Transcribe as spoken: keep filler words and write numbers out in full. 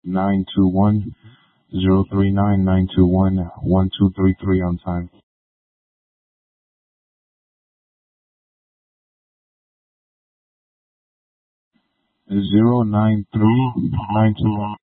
nine two one zero three nine nine two one one two three three on time. Zero nine three nine two one.